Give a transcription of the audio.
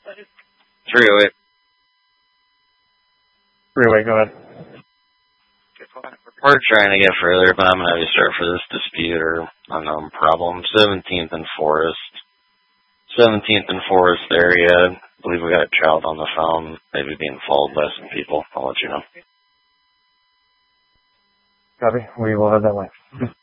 308. Freeway, go ahead. We're trying to get further, but I'm going to have you start for this dispute or unknown problem. 17th and Forest. 17th and Forest area. I believe we got a child on the phone, maybe being followed by some people. I'll let you know. Copy. We will head that way.